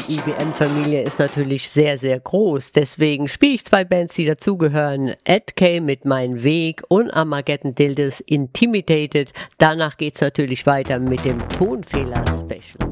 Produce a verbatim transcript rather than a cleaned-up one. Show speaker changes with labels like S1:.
S1: I B M-Familie ist natürlich sehr, sehr groß. Deswegen spiele ich zwei Bands, die dazugehören. Ed K mit Mein Weg und Armageddon Dildos Intimidated. Danach geht's natürlich weiter mit dem Tonfehler-Special.